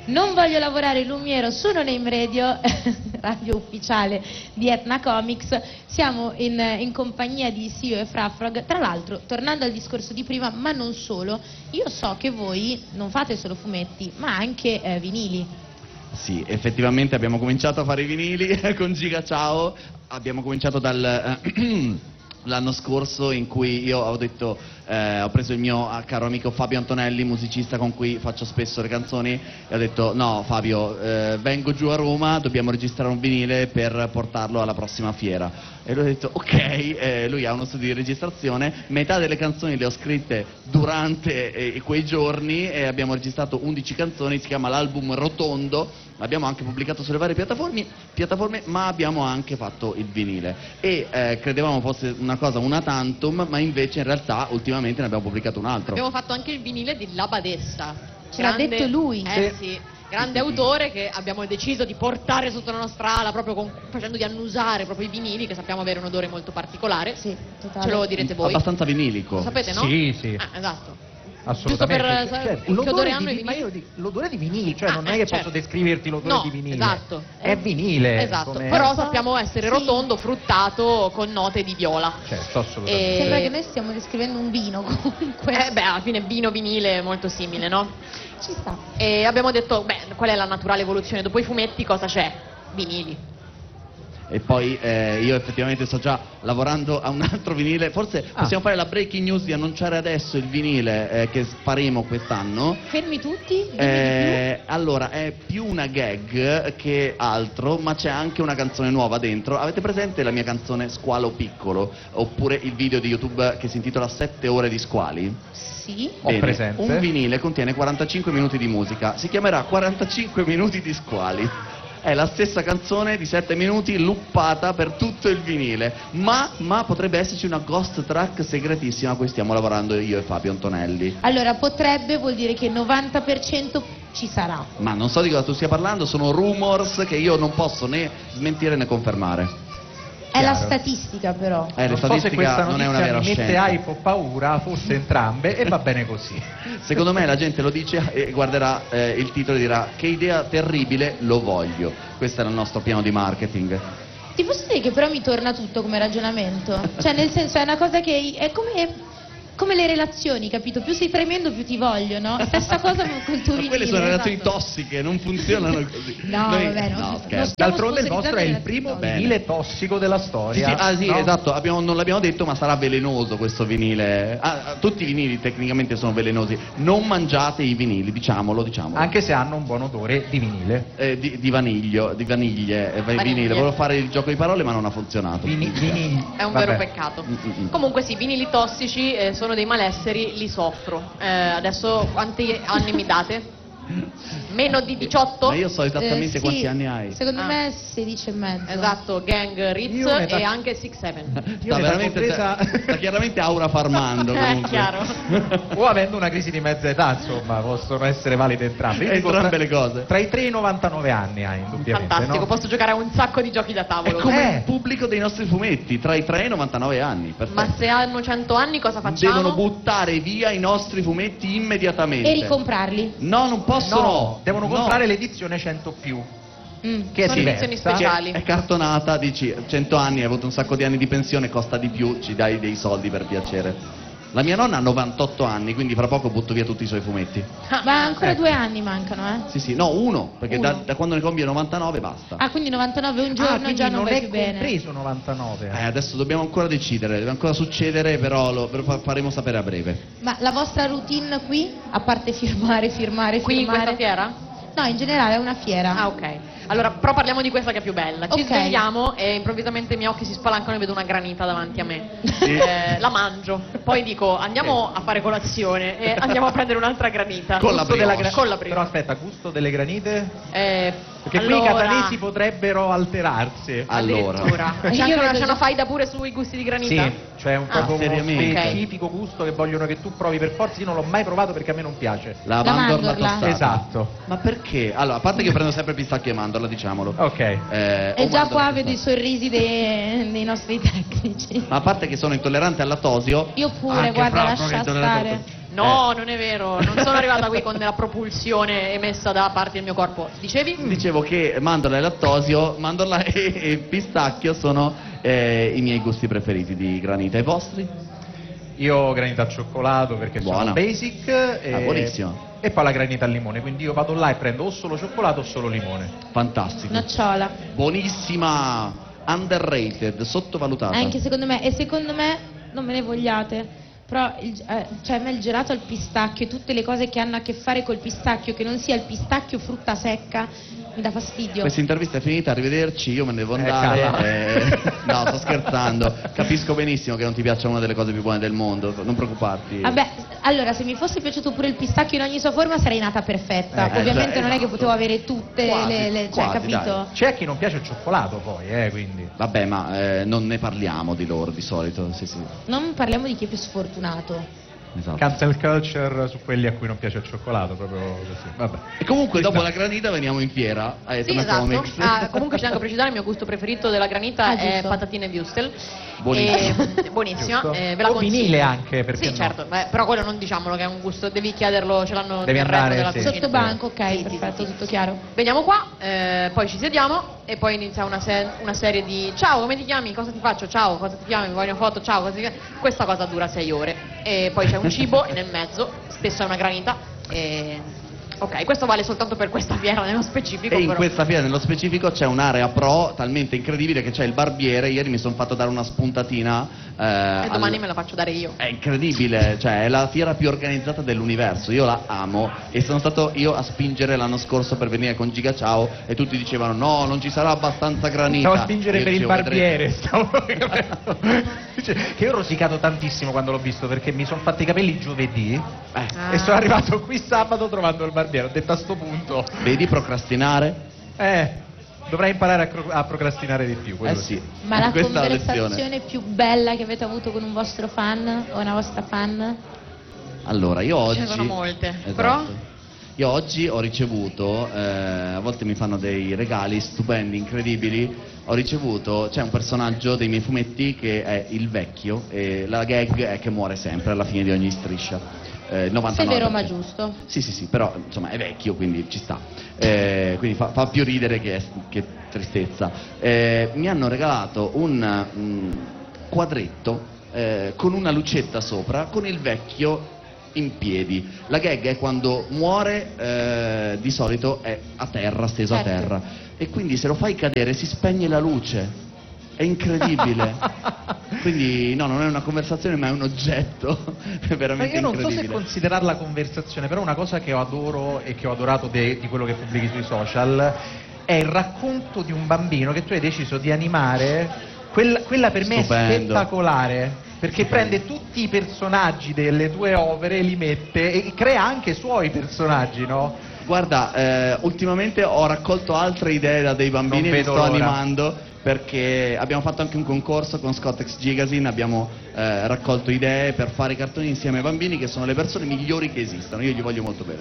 Non voglio lavorare in Lumiero, sono Name Radio, radio ufficiale di Etna Comics. Siamo in compagnia di Sio e Frafrog. Tra l'altro, tornando al discorso di prima, ma non solo, io so che voi non fate solo fumetti, ma anche vinili. Sì, effettivamente abbiamo cominciato a fare i vinili con Giga Ciao. Abbiamo cominciato l'anno scorso, in cui io ho detto, ho preso il mio caro amico Fabio Antonelli, musicista con cui faccio spesso le canzoni, e ho detto: no Fabio, vengo giù a Roma, dobbiamo registrare un vinile per portarlo alla prossima fiera. E lui ha detto ok, lui ha uno studio di registrazione, metà delle canzoni le ho scritte durante quei giorni e abbiamo registrato 11 canzoni, si chiama l'album Rotondo, l'abbiamo anche pubblicato sulle varie piattaforme, ma abbiamo anche fatto il vinile e credevamo fosse una cosa una tantum, ma invece in realtà ultimamente ne abbiamo pubblicato un altro. Abbiamo fatto anche il vinile di La Badessa. Ce l'ha detto lui. Sì. Grande autore che abbiamo deciso di portare sotto la nostra ala, proprio facendo di annusare proprio i vinili, che sappiamo avere un odore molto particolare. Sì, totale. Ce lo direte voi. Abbastanza vinilico. Lo sapete, no? Sì, sì. Esatto. Assolutamente. Giusto per che odore hanno i vinili? L'odore di vinile, cioè non è che certo. posso descriverti l'odore di vinile. Esatto. È vinile. Esatto. Come... Però sappiamo essere rotondo, fruttato, con note di viola. Certo, assolutamente. Sembra che noi stiamo descrivendo un vino comunque. Alla fine vino, vinile, molto simile, no? Ci sta. E abbiamo detto, qual è la naturale evoluzione? Dopo i fumetti cosa c'è? Vinili. E poi io effettivamente sto già lavorando a un altro vinile, forse possiamo fare la breaking news di annunciare adesso il vinile che faremo quest'anno. Fermi tutti? Dimmi Allora, è più una gag che altro, ma c'è anche una canzone nuova dentro. Avete presente la mia canzone Squalo Piccolo? Oppure il video di YouTube che si intitola 7 ore di squali? Sì. Bene, Ho presente. un vinile contiene 45 minuti di musica, si chiamerà 45 minuti di squali. È la stessa canzone di 7 minuti luppata per tutto il vinile, ma potrebbe esserci una ghost track segretissima a cui stiamo lavorando io e Fabio Antonelli. Allora, potrebbe vuol dire che il 90% ci sarà. Ma non so di cosa tu stia parlando, sono rumors che io non posso né smentire né confermare. È la Chiaro. statistica però. La Non so se statistica questa non è una notizia vera mi mette scienza. hype o paura, forse entrambe, e va bene così. Secondo me la gente lo dice e guarderà il titolo e dirà: che idea terribile, lo voglio. Questo era il nostro piano di marketing. Ti posso dire che però mi torna tutto come ragionamento? Cioè, nel senso, è una cosa che è come le relazioni, capito? Più sei tremendo più ti voglio, no? Stessa cosa col tuo Ma vinile. quelle sono relazioni esatto. tossiche, non funzionano così. No, vabbè, no, scherzo. D'altronde il vostro è il sponsorizzate primo relazioni vinile tossico della Sì, storia. sì, no? esatto, non l'abbiamo detto, ma sarà velenoso questo vinile. Tutti i vinili tecnicamente sono velenosi. Non mangiate i vinili, diciamolo. Anche se hanno un buon odore di vinile. Di vaniglie, vinile. Volevo fare il gioco di parole, ma non ha funzionato. È un vero peccato. Comunque sì, vinili tossici sono dei malesseri, li soffro. Adesso quanti anni mi date? Meno di 18? Ma io so esattamente sì, quanti anni hai. Secondo me 16 e mezzo. Esatto, Gang, Ritz Io e anche 6-7. Sta chiaramente aura farmando comunque. Chiaro. O avendo una crisi di mezza età, insomma, possono essere valide entrambe. Io dico Entrambe le cose. Tra i 3 e i 99 anni hai, indubbiamente. Fantastico, no? posso giocare a un sacco di giochi da È tavolo. come il pubblico dei nostri fumetti, tra i 3 e i 99 anni. Perfetto. Ma se hanno 100 anni cosa facciamo? Devono buttare via i nostri fumetti immediatamente. E ricomprarli. No, non possono. No, devono comprare l'edizione 100 più. Che è Sono diversa. edizioni speciali. È cartonata, dici 100 anni, hai avuto un sacco di anni di pensione, costa di più, ci dai dei soldi per piacere. La mia nonna ha 98 anni, quindi fra poco butto via tutti i suoi fumetti. Ma ancora 2 anni mancano, Sì, no, uno, perché Uno. Da quando ne compie 99 basta. Ah, quindi 99 un giorno quindi già non vai è più bene. compreso 99. Adesso dobbiamo ancora decidere, deve ancora succedere, però lo faremo sapere a breve. Ma la vostra routine qui, a parte firmare, Qui in questa fiera? No, in generale è una fiera. Ah, ok. Allora, però parliamo di questa che è più bella. Ci Ok. svegliamo e improvvisamente i miei occhi si spalancano e vedo una granita davanti a me. Sì. La mangio. Poi dico, andiamo a fare colazione e andiamo a prendere un'altra granita. Con la Gusto della brioche. Con la brioche. Però aspetta, gusto delle granite? Perché qui i allora, catanesi potrebbero alterarsi. Allora. addirittura. C'è Io anche vedo c'è una già- faida pure sui gusti di granita? Sì, cioè proprio uno seriamente? specifico gusto che vogliono che tu provi per forza. Io non l'ho mai provato perché a me non piace. La La mandorla mandorla. tostata. Esatto. Ma perché? Allora, a parte che io prendo sempre pistacchio e mandorla, diciamolo. Ok. E o già mandorla qua vedo i tostata. sorrisi dei nostri tecnici. Ma a parte che sono intollerante al lattosio. Io pure, anche guarda, Franco che è lascia intollerante stare. al lattosio. No, non è vero, non sono arrivata qui con della propulsione emessa da parti del mio corpo. Dicevi? Dicevo che mandorla e lattosio, mandorla e pistacchio sono i miei gusti preferiti di granita. I vostri? Io granita al cioccolato perché Buona. sono basic Buonissimo. e poi la granita al limone, quindi io vado là e prendo o solo cioccolato o solo limone. Fantastico. Nocciola. Buonissima, underrated, sottovalutata. Anche secondo me, e secondo me non me ne vogliate, però cioè a me il gelato al pistacchio e tutte le cose che hanno a che fare col pistacchio, che non sia il pistacchio frutta secca, mi dà fastidio. Questa intervista è finita, arrivederci, io me ne devo andare. No, sto scherzando. Capisco benissimo che non ti piaccia una delle cose più buone del mondo, non preoccuparti. Vabbè, allora se mi fosse piaciuto pure il pistacchio in ogni sua forma sarei nata perfetta. Ovviamente non è che potevo avere tutte Quasi, cioè, quasi, capito? dai. C'è a chi non piace il cioccolato poi, quindi. Vabbè, ma non ne parliamo di loro di solito. Sì, sì. Non parliamo di chi è più sfortunato. Esatto. Cancel culture su quelli a cui non piace il cioccolato, proprio così. Vabbè. E comunque dopo la granita veniamo in fiera a Sì, Etna esatto. Comics. Comunque c'è anche a precisare, il mio gusto preferito della granita è giusto. patatine wurstel. Buonissimo. Buonissima. Giusto. Ve la O consiglio. vinile anche, perché Sì, no? certo, però quello non diciamolo che è un gusto, devi chiederlo, ce l'hanno Devi nel andare, retro della sì. cucina. Sotto banco, ok, Sì, sì, perfetto, sì. tutto chiaro. Veniamo qua, poi ci sediamo e poi inizia una serie di ciao, come ti chiami? Cosa ti faccio? Ciao, cosa ti chiami? Mi voglio una foto? Ciao, cosa ti chiami? Questa cosa dura 6 ore e poi c'è un cibo nel mezzo, spesso è una granita e... Ok, questo vale soltanto per questa fiera nello specifico. E in però. questa fiera nello specifico c'è un'area pro talmente incredibile che c'è il barbiere. Ieri mi sono fatto dare una spuntatina. E domani me la faccio dare io. È incredibile, cioè è la fiera più organizzata dell'universo, io la amo e sono stato io a spingere l'anno scorso per venire con Giga Ciao e tutti dicevano no, non ci sarà abbastanza granita. Stavo a spingere Io per il dicevo, barbiere, vedrete. che io ho rosicato tantissimo quando l'ho visto perché mi sono fatti i capelli giovedì Ah. e sono arrivato qui sabato trovando il barbiere. Ho detto a sto punto, Vedi procrastinare? dovrei imparare a procrastinare di più. quello Sì. Ma la Questa è la lezione. conversazione più bella che avete avuto con un vostro fan o una vostra fan? Allora, io oggi... Ce ne sono molte, Esatto. però? Io oggi ho ricevuto, a volte mi fanno dei regali stupendi, incredibili, ho ricevuto, c'è un personaggio dei miei fumetti che è il vecchio e la gag è che muore sempre alla fine di ogni striscia. 99%. Severo ma giusto. Sì, sì, sì, però insomma è vecchio, quindi ci sta. Quindi fa più ridere che tristezza. Mi hanno regalato un quadretto con una lucetta sopra, con il vecchio in piedi. La gag è quando muore, di solito è a terra, steso Certo. a terra. E quindi se lo fai cadere si spegne la luce. È incredibile. Quindi no, non è una conversazione ma è un oggetto. È Ma veramente io non so se incredibile. considerarla conversazione, però una cosa che io adoro e che ho adorato di quello che pubblichi sui social è il racconto di un bambino che tu hai deciso di animare. Quella per me è Stupendo. spettacolare, perché prende tutti i personaggi delle tue opere e li mette e crea anche i suoi personaggi, no? Guarda, ultimamente ho raccolto altre idee da dei bambini Non e mi vedo sto l'ora. animando perché abbiamo fatto anche un concorso con Scottex Gigasin, abbiamo raccolto idee per fare i cartoni insieme ai bambini che sono le persone migliori che esistano, io gli voglio molto bene.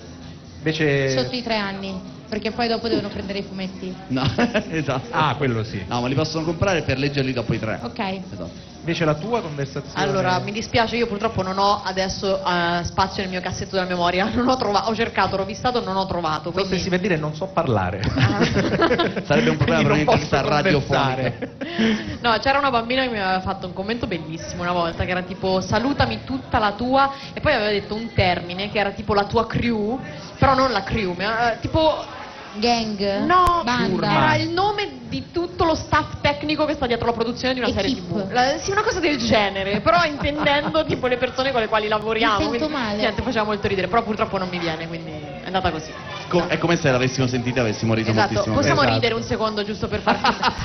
Invece Sotto i 3 anni, perché poi dopo devono prendere i fumetti. No, esatto. quello sì. No, ma li possono comprare per leggerli dopo i 3. Ok. Esatto. Invece la tua conversazione. Allora, mi dispiace, io purtroppo non ho adesso spazio nel mio cassetto della memoria, non ho trovato, ho cercato, l'ho vistato, non ho trovato. Forse Quindi... si per dire non so parlare. Sarebbe un problema per Quindi non un'intervista posso radiofonica. Eh. No, c'era una bambina che mi aveva fatto un commento bellissimo una volta, che era tipo salutami tutta la tua, e poi aveva detto un termine che era tipo la tua crew, però non la crew, tipo... Gang? No, Banda? era il nome di tutto lo staff tecnico che sta dietro la produzione di una serie Equipe. TV. Sì, una cosa del genere, però intendendo tipo le persone con le quali lavoriamo. Mi sento quindi, male. Niente, faceva molto ridere, però purtroppo non mi viene, quindi è andata così. È come se l'avessimo sentita e avessimo riso Esatto, moltissimo. possiamo Esatto. ridere un secondo giusto per far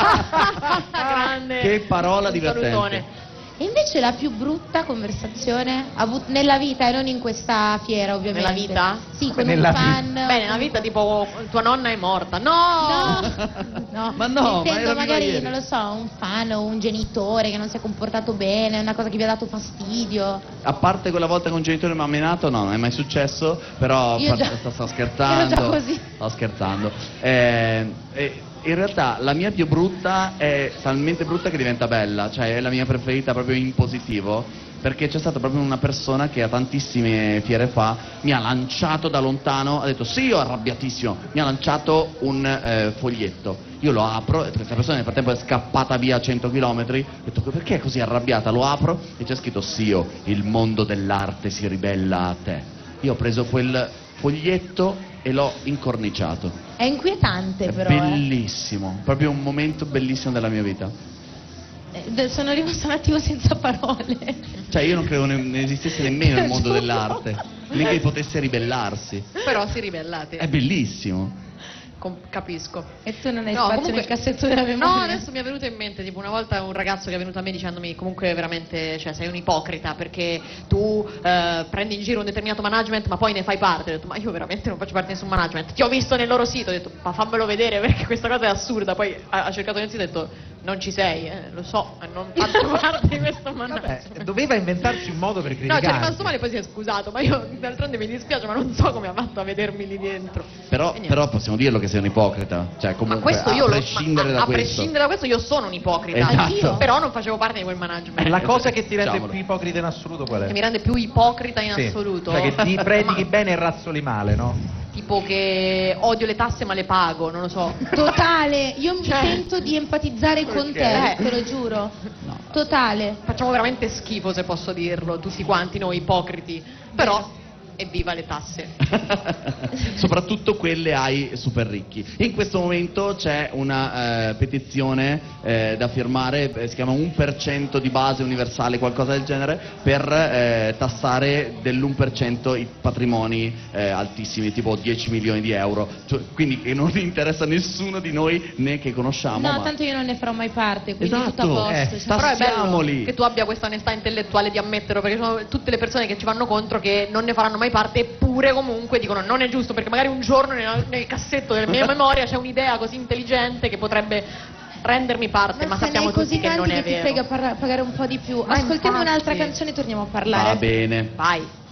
grande. Che parola un divertente. salutone. E invece la più brutta conversazione nella vita e non in questa fiera, ovviamente. Nella vita? Sì, con Nella un fan. Bene, nella vita tipo tua nonna è morta. No! No, Ma no, ma intendo era viva magari, ieri. non lo so, un fan o un genitore che non si è comportato bene, una cosa che vi ha dato fastidio. A parte quella volta che un genitore mi ha menato, no, non è mai successo, però Io già- sto scherzando. ero già così. Sto scherzando. In realtà la mia più brutta è talmente brutta che diventa bella, cioè è la mia preferita proprio in positivo, perché c'è stata proprio una persona che a tantissime fiere fa mi ha lanciato da lontano, ha detto sì, io arrabbiatissimo, mi ha lanciato un foglietto. Io lo apro, e questa persona nel frattempo è scappata via a 100 km, ho detto perché è così arrabbiata? Lo apro e c'è scritto Sio, il mondo dell'arte si ribella a te. Io ho preso quel foglietto e l'ho incorniciato. È inquietante È però. bellissimo, proprio un momento bellissimo della mia vita. Sono rimasta un attimo senza parole. Cioè io non credo ne esistesse nemmeno il mondo dell'arte, neanche potesse ribellarsi. Però si ribellate. È bellissimo. Capisco. E tu non hai No, spazio comunque- nel cassetto della memoria. No, adesso mi è venuto in mente, tipo una volta un ragazzo che è venuto a me dicendomi comunque veramente, cioè sei un ipocrita perché tu prendi in giro un determinato management ma poi ne fai parte. Ho detto ma io veramente non faccio parte di nessun management, ti ho visto nel loro sito, ho detto ma fammelo vedere perché questa cosa è assurda. Poi ha cercato nel sito e ha detto non ci sei, lo so, non faccio parte di questo management. Vabbè, doveva inventarsi un modo per No, criticarti. ci è rimasto male e poi si è scusato, ma io d'altronde mi dispiace, ma non so come ha fatto a vedermi lì dentro. Però, E niente. però possiamo dirlo che sei un ipocrita, cioè Ma comunque questo a io prescindere da a questo. prescindere da questo io sono un ipocrita. Esatto. Anch'io. Però non facevo parte di quel management. La cosa che ti rende Diciamolo. più ipocrita in assoluto qual è? Che mi rende più ipocrita in Sì. assoluto. Cioè che ti predichi Ma- bene e razzoli male, no? Tipo che odio le tasse ma le pago, non lo so. Totale, io mi Cioè- sento di empatizzare con te, te lo giuro. Totale. Facciamo veramente schifo se posso dirlo, tutti quanti noi ipocriti. Però evviva le tasse. Soprattutto quelle ai super ricchi. In questo momento c'è una petizione da firmare, si chiama 1% di base universale, qualcosa del genere, per tassare dell'1% i patrimoni altissimi, tipo 10 milioni di euro. Cioè, quindi che non interessa a nessuno di noi né che conosciamo. No, ma... tanto io non ne farò mai parte, quindi Esatto, tutto a posto. cioè. Però è bello Tassiamoli. che tu abbia questa onestà intellettuale di ammetterlo, perché sono tutte le persone che ci vanno contro che non ne faranno mai parte, eppure comunque dicono non è giusto, perché magari un giorno nel cassetto della mia memoria c'è un'idea così intelligente che potrebbe rendermi parte, ma se ne sappiamo hai così tutti che non tanti è che ti vero. frega pagare un po' di più. Ma Ascoltiamo infatti. un'altra canzone e torniamo a parlare. Va bene. Vai.